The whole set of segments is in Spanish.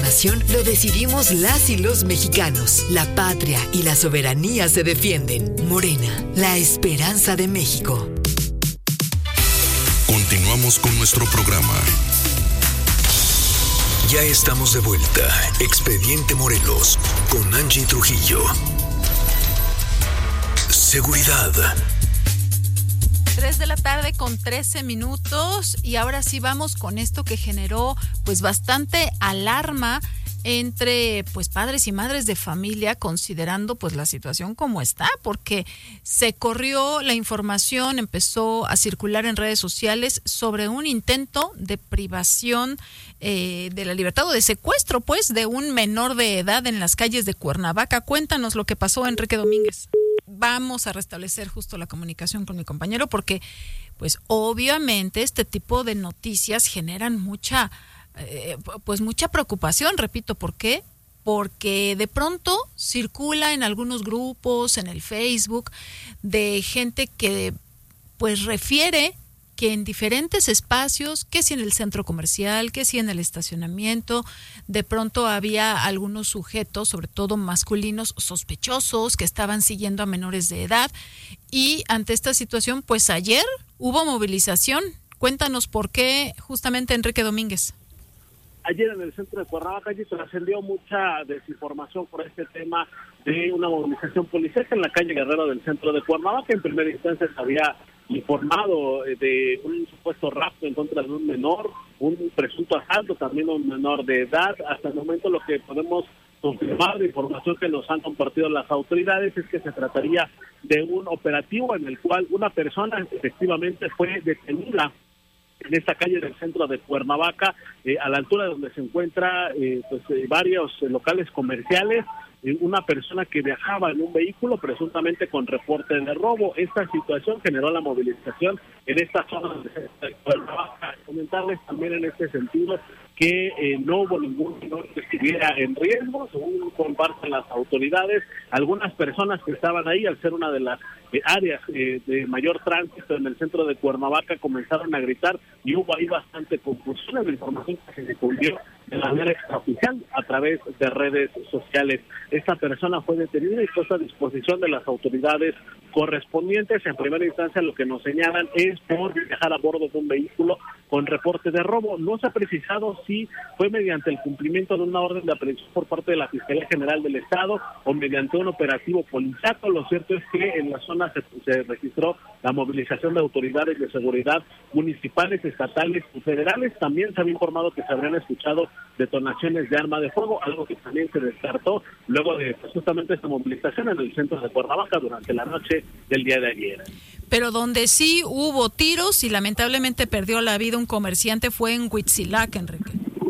nación lo decidimos las y los mexicanos. La patria y la soberanía se defienden. Morena, la esperanza de México. Continuamos con nuestro programa. Ya estamos de vuelta. Expediente Morelos con Angie Trujillo. Seguridad. 3 de la tarde con 13 minutos y ahora sí vamos con esto que generó pues bastante alarma entre pues padres y madres de familia, considerando pues la situación como está, porque se corrió la información, empezó a circular en redes sociales sobre un intento de privación de la libertad o de secuestro pues de un menor de edad en las calles de Cuernavaca. Cuéntanos lo que pasó, Enrique Domínguez. Vamos a restablecer justo la comunicación con mi compañero porque pues obviamente este tipo de noticias generan mucha preocupación. Repito, ¿por qué? Porque de pronto circula en algunos grupos, en el Facebook, de gente que pues refiere que en diferentes espacios, que si en el centro comercial, que si en el estacionamiento, de pronto había algunos sujetos, sobre todo masculinos, sospechosos, que estaban siguiendo a menores de edad. Y ante esta situación, pues ayer hubo movilización. Cuéntanos por qué, justamente, Enrique Domínguez. Ayer en el centro de Cuernavaca trascendió mucha desinformación por este tema de una movilización policial en la calle Guerrero del centro de Cuernavaca. En primera instancia se había informado de un supuesto rapto en contra de un menor, un presunto asalto también a un menor de edad. Hasta el momento lo que podemos confirmar de información que nos han compartido las autoridades es que se trataría de un operativo en el cual una persona efectivamente fue detenida en esta calle del centro de Cuernavaca, a la altura donde se encuentra varios locales comerciales, una persona que viajaba en un vehículo presuntamente con reporte de robo. Esta situación generó la movilización en esta zona de Cuernavaca. Comentarles también en este sentido que no hubo ningún menor que estuviera en riesgo, según comparten las autoridades. Algunas personas que estaban ahí, al ser una de las áreas de mayor tránsito en el centro de Cuernavaca, comenzaron a gritar y hubo ahí bastante confusión en la información que se difundió de manera extraoficial a través de redes sociales. Esta persona fue detenida y puesta a disposición de las autoridades correspondientes. En primera instancia lo que nos señalan es por viajar a bordo de un vehículo con reporte de robo. No se ha precisado si fue mediante el cumplimiento de una orden de aprehensión por parte de la Fiscalía General del Estado o mediante un operativo policiaco. Lo cierto es que en la zona se registró la movilización de autoridades de seguridad municipales, estatales y federales. También se había informado que se habrían escuchado detonaciones de arma de fuego, algo que también se descartó luego de justamente esta movilización en el centro de Cuernavaca durante la noche del día de ayer. Pero donde sí hubo tiros y lamentablemente perdió la vida un comerciante fue en Huitzilac, Enrique.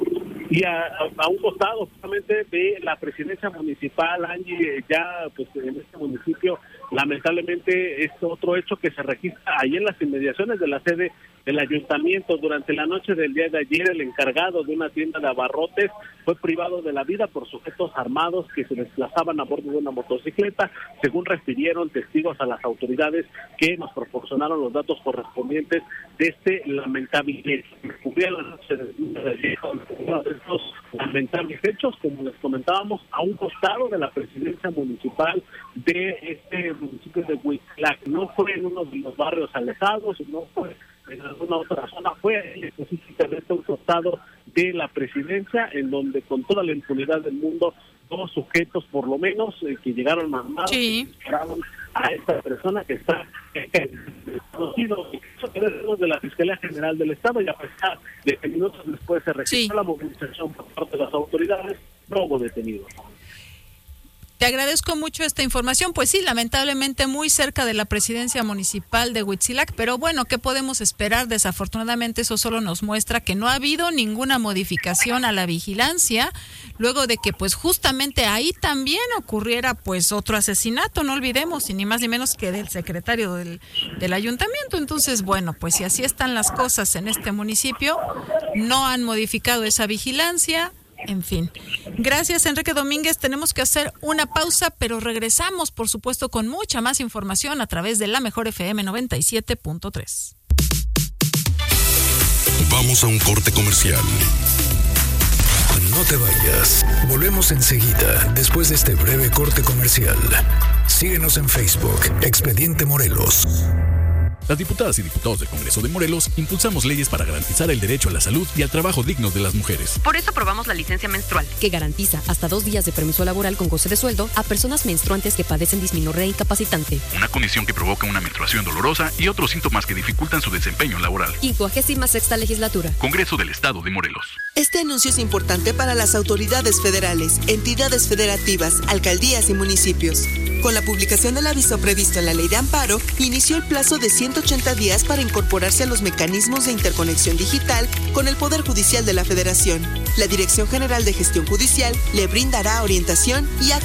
Y a un costado justamente de la presidencia municipal, Angie, ya pues en este municipio lamentablemente es otro hecho que se registra ahí en las inmediaciones de la sede del ayuntamiento. Durante la noche del día de ayer, el encargado de una tienda de abarrotes fue privado de la vida por sujetos armados que se desplazaban a bordo de una motocicleta, según refirieron testigos a las autoridades que nos proporcionaron los datos correspondientes de este lamentable hecho. Ocurrió la noche del día de ayer uno de estos lamentables hechos, como les comentábamos, a un costado de la presidencia municipal de este municipio de Huitzilac. No fue en uno de los barrios alejados, no fue en alguna otra zona, fue específicamente un costado de la presidencia, en donde con toda la impunidad del mundo, dos sujetos por lo menos que llegaron armados y dispararon a esta persona que está conocido de la Fiscalía General del Estado, y a pesar de que minutos después se registró la movilización por parte de las autoridades, no hubo detenidos. Te agradezco mucho esta información. Pues sí, lamentablemente muy cerca de la presidencia municipal de Huitzilac, pero bueno, ¿qué podemos esperar? Desafortunadamente eso solo nos muestra que no ha habido ninguna modificación a la vigilancia, luego de que pues justamente ahí también ocurriera pues otro asesinato, no olvidemos, y ni más ni menos que del secretario del ayuntamiento. Entonces, bueno, pues si así están las cosas en este municipio, no han modificado esa vigilancia. En fin, gracias Enrique Domínguez. Tenemos que hacer una pausa, pero regresamos, por supuesto, con mucha más información a través de La Mejor FM 97.3. Vamos a un corte comercial. No te vayas. Volvemos enseguida, después de este breve corte comercial. Síguenos en Facebook, Expediente Morelos. Las diputadas y diputados del Congreso de Morelos impulsamos leyes para garantizar el derecho a la salud y al trabajo digno de las mujeres. Por eso aprobamos la licencia menstrual, que garantiza hasta 2 días de permiso laboral con goce de sueldo a personas menstruantes que padecen dismenorrea incapacitante. Una condición que provoca una menstruación dolorosa y otros síntomas que dificultan su desempeño laboral. 56ª legislatura. Congreso del Estado de Morelos. Este anuncio es importante para las autoridades federales, entidades federativas, alcaldías y municipios. Con la publicación del aviso previsto en la Ley de Amparo, inició el plazo de 180 días para incorporarse a los mecanismos de interconexión digital con el Poder Judicial de la Federación. La Dirección General de Gestión Judicial le brindará orientación y